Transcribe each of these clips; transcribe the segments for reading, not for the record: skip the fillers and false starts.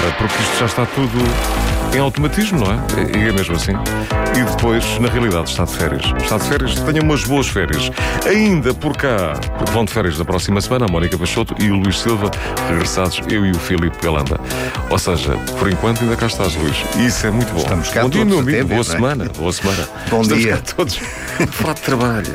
porque isto já está tudo em automatismo, não é? E é mesmo assim. E depois, na realidade, está de férias. Está de férias, tenha umas boas férias. Ainda por cá, vão de férias da próxima semana, a Mónica Peixoto e o Luís Silva, regressados, eu e o Filipe Galamba. Ou seja, por enquanto ainda cá estás, Luís. E isso é muito bom. Estamos cá bom dia, todos, meu amigo. até Boa ver, semana. Boa semana. Bom Estamos dia. cá todos. Falar de trabalho.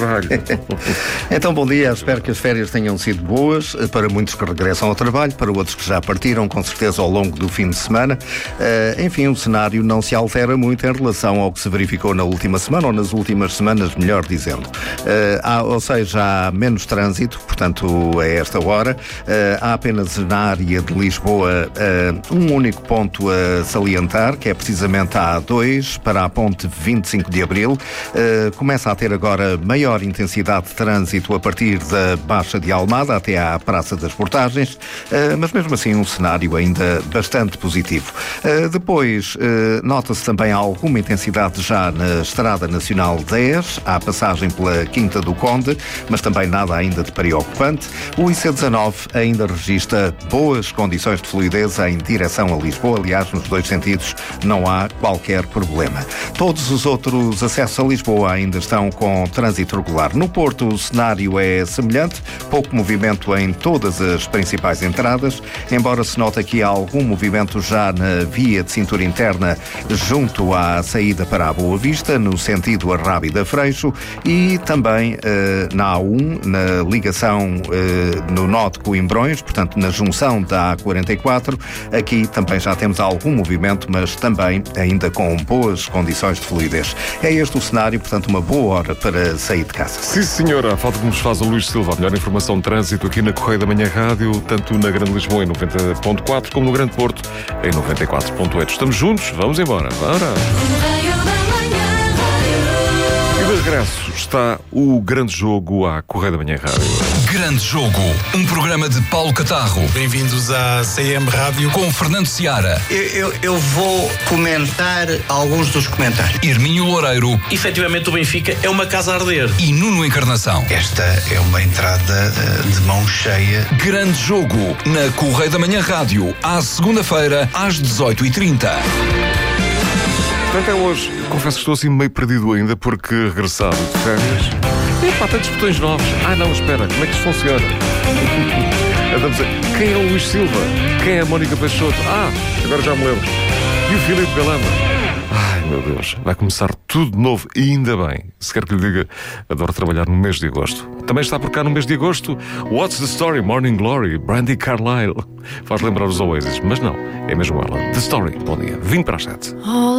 Então, bom dia. Espero que as férias tenham sido boas para muitos que regressam ao trabalho, para outros que já partiram, com certeza, ao longo do fim de semana. Enfim, o cenário não se altera muito em relação ao que se verificou na última semana, ou nas últimas semanas, melhor dizendo. Ou seja, há menos trânsito, portanto, a esta hora. Há apenas na área de Lisboa um único ponto a salientar, que é precisamente a A2, para a ponte 25 de Abril. Começa a ter agora maior intensidade de trânsito a partir da Baixa de Almada até à Praça das Portagens, mas mesmo assim um cenário ainda bastante positivo. Depois, nota-se também alguma intensidade já na Estrada Nacional 10, à passagem pela Quinta do Conde, mas também nada ainda de preocupante. O IC19 ainda registra boas condições de fluidez em direção a Lisboa, aliás, nos dois sentidos não há qualquer problema. Todos os outros acessos a Lisboa ainda estão com trânsito regular. No Porto o cenário é semelhante, pouco movimento em todas as principais entradas, embora se note aqui algum movimento já na via de cintura interna junto à saída para a Boa Vista, no sentido Arrábida-Freixo, e também na A1, na ligação no nó de Coimbrões, portanto na junção da A44. Aqui também já temos algum movimento, mas também ainda com boas condições de fluidez. É este o cenário, portanto uma boa hora para sair de casa. Sim, senhora. A falta que nos faz o Luís Silva, a melhor informação de trânsito aqui na Correio da Manhã Rádio, tanto na Grande Lisboa em 90.4 como no Grande Porto em 94.8. Estamos juntos, vamos embora. Bora! E de regresso está o grande jogo à Correio da Manhã Rádio. Grande Jogo, um programa de Paulo Catarro. Bem-vindos à CM Rádio. Com Fernando Seara. Eu vou comentar alguns dos comentários. Hermínio Loureiro. Efetivamente o Benfica é uma casa a arder. E Nuno Encarnação. Esta é uma entrada de mão cheia. Grande Jogo, na Correio da Manhã Rádio, à segunda-feira, às 18h30. Portanto, é hoje. Confesso que estou assim meio perdido ainda, porque regressado de férias. Epá, tantos botões novos. Não, espera, como é que isto funciona? Andamos a... Quem é o Luís Silva? Quem é a Mónica Peixoto? Agora já me lembro. E o Filipe Galamba? Ai, meu Deus, vai começar tudo de novo e ainda bem. Se quer que lhe diga, adoro trabalhar no mês de agosto. Também está por cá no mês de agosto What's the Story, Morning Glory, Brandi Carlile. Faz lembrar os Oasis, mas não, é mesmo ela. The Story, bom dia, 20 para as 7.